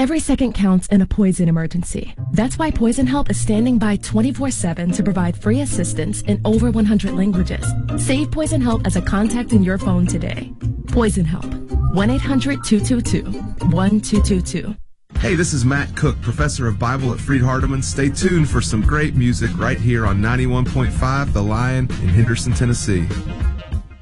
Every second counts in a poison emergency. That's why Poison Help is standing by 24/7 to provide free assistance in over 100 languages. Save Poison Help as a contact in your phone today. Poison Help. 1-800-222-1222. Hey, this is Matt Cook, professor of Bible at Freed-Hardeman. Stay tuned for some great music right here on 91.5 The Lion in Henderson, Tennessee.